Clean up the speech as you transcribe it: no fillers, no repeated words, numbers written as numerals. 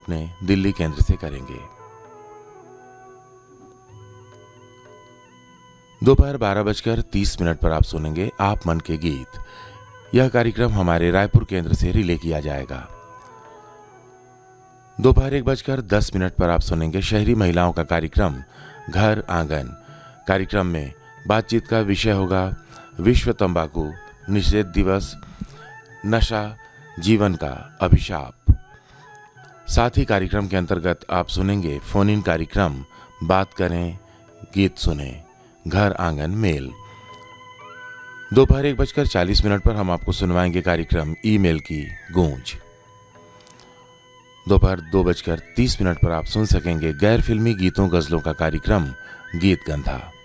अपने दिल्ली केंद्र से करेंगे। दोपहर 12:30 पर आप सुनेंगे आप मन के गीत। यह कार्यक्रम हमारे रायपुर केंद्र से रिले किया जाएगा। दोपहर 1:10 पर आप सुनेंगे शहरी महिलाओं का कार्यक्रम घर आंगन। कार्यक्रम में बातचीत का विषय होगा विश्व तंबाकू निषेध दिवस, नशा जीवन का अभिशाप। साथ ही कार्यक्रम के अंतर्गत आप सुनेंगे फोन इन कार्यक्रम बात करें गीत सुने घर आंगन मेल। दोपहर 1:40 पर हम आपको सुनवाएंगे कार्यक्रम ईमेल की गूंज। दोपहर 2:30 पर आप सुन सकेंगे गैर फिल्मी गीतों गजलों का कार्यक्रम गीत गंधा।